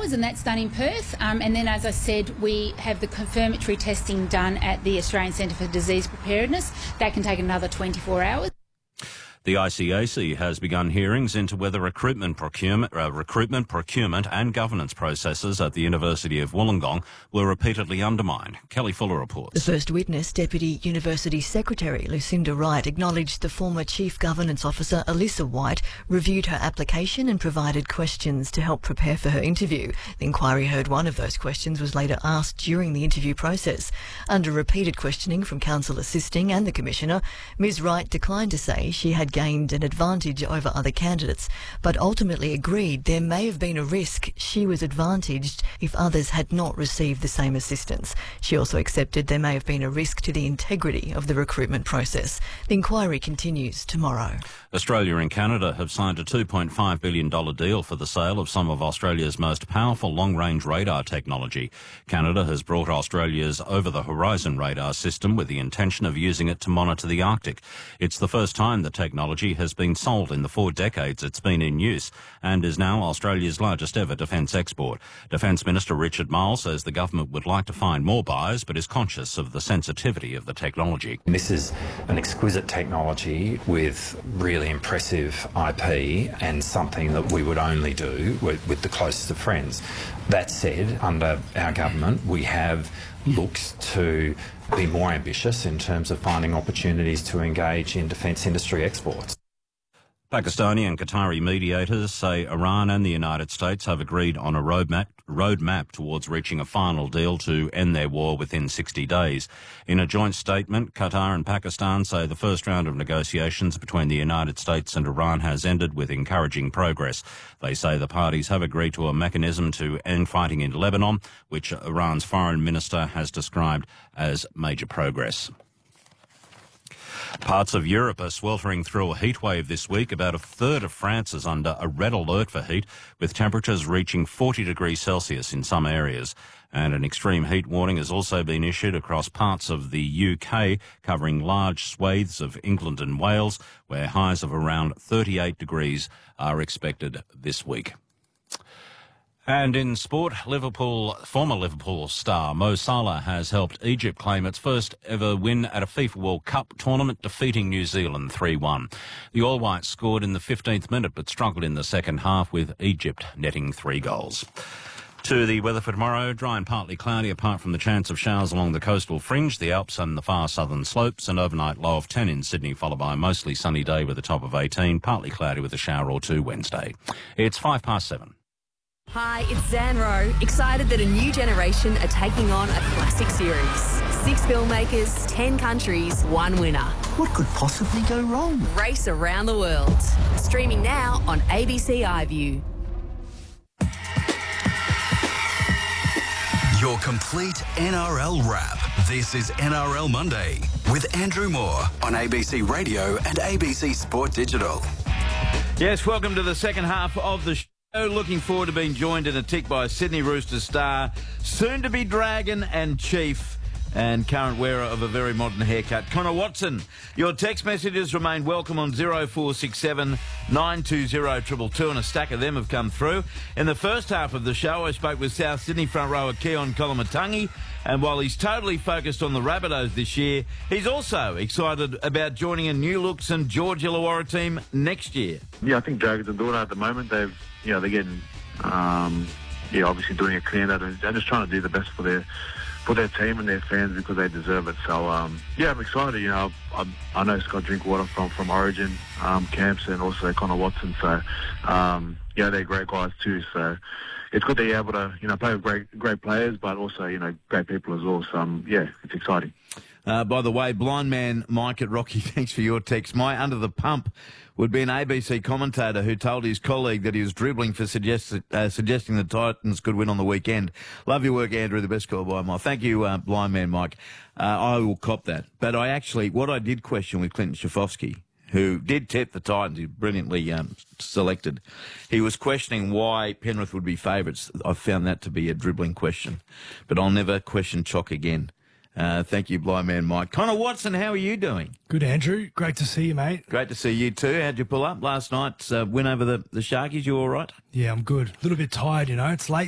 hours, and that's done in Perth. And then, as I said, we have the confirmatory testing done at the Australian Centre for Disease Preparedness. That can take another 24 hours. The ICAC has begun hearings into whether recruitment, procurement and governance processes at the University of Wollongong were repeatedly undermined. Kelly Fuller reports. The first witness, Deputy University Secretary Lucinda Wright, acknowledged the former Chief Governance Officer Alyssa White reviewed her application and provided questions to help prepare for her interview. The inquiry heard one of those questions was later asked during the interview process. Under repeated questioning from counsel assisting and the Commissioner, Ms Wright declined to say she had gained an advantage over other candidates, but ultimately agreed there may have been a risk she was advantaged if others had not received the same assistance. She also accepted there may have been a risk to the integrity of the recruitment process. The inquiry continues tomorrow. Australia and Canada have signed a $2.5 billion deal for the sale of some of Australia's most powerful long-range radar technology. Canada has brought Australia's over-the-horizon radar system with the intention of using it to monitor the Arctic. It's the first time the technology has been sold in the 4 decades it's been in use and is now Australia's largest ever defence export. Defence Minister Richard Marles says the government would like to find more buyers but is conscious of the sensitivity of the technology. This is an exquisite technology with really impressive IP and something that we would only do with the closest of friends. That said, under our government, we have looked to be more ambitious in terms of finding opportunities to engage in defence industry exports. Pakistani and Qatari mediators say Iran and the United States have agreed on a roadmap towards reaching a final deal to end their war within 60 days. In a joint statement, Qatar and Pakistan say the first round of negotiations between the United States and Iran has ended with encouraging progress. They say the parties have agreed to a mechanism to end fighting in Lebanon, which Iran's foreign minister has described as major progress. Parts of Europe are sweltering through a heatwave this week. About a third of France is under a red alert for heat, with temperatures reaching 40 degrees Celsius in some areas. And an extreme heat warning has also been issued across parts of the UK, covering large swathes of England and Wales, where highs of around 38 degrees are expected this week. And in sport, former Liverpool star Mo Salah has helped Egypt claim its first ever win at a FIFA World Cup tournament, defeating New Zealand 3-1. The All Whites scored in the 15th minute but struggled in the second half, with Egypt netting 3 goals. To the weather for tomorrow, dry and partly cloudy apart from the chance of showers along the coastal fringe, the Alps and the far southern slopes. An overnight low of 10 in Sydney, followed by a mostly sunny day with a top of 18, partly cloudy with a shower or two Wednesday. It's 7:05. Hi, it's Zanro, excited that a new generation are taking on a classic series. 6 filmmakers, 10 countries, 1 winner. What could possibly go wrong? Race around the world. Streaming now on ABC iView. Your complete NRL wrap. This is NRL Monday with Andrew Moore on ABC Radio and ABC Sport Digital. Yes, welcome to the second half of the show. Looking forward to being joined in a tick by Sydney Roosters star, soon-to-be Dragon and Chief, and current wearer of a very modern haircut, Connor Watson. Your text messages remain welcome on 0467 920 222, and a stack of them have come through. In the first half of the show, I spoke with South Sydney front rower Keon Kolomatangi, and while he's totally focused on the Rabbitohs this year, he's also excited about joining a New Looks and George Illawarra team next year. Yeah, I think Dragons are doing it at the moment. They're getting, obviously doing a clean out, and they're just trying to do the best for their team and their fans because they deserve it. So, I'm excited. I know Scott Drinkwater from Origin camps, and also Connor Watson. So, they're great guys too. So, it's good that you're able to, play with great players, but also, great people as well. So, it's exciting. By the way, blind man Mike at Rocky, thanks for your text. My under the pump would be an ABC commentator who told his colleague that he was dribbling for suggesting the Titans could win on the weekend. Love your work, Andrew. The best call by a mile. Thank you, blind man Mike. I will cop that. But what I did question with Clinton Schifofsky, who did tip the Titans, he brilliantly selected. He was questioning why Penrith would be favourites. I found that to be a dribbling question. But I'll never question Chock again. Thank you, blind man Mike. Connor Watson, how are you doing? Good, Andrew. Great to see you, mate. Great to see you too. How'd you pull up last night's win over the Sharkies? You all right? Yeah, I'm good. A little bit tired, it's late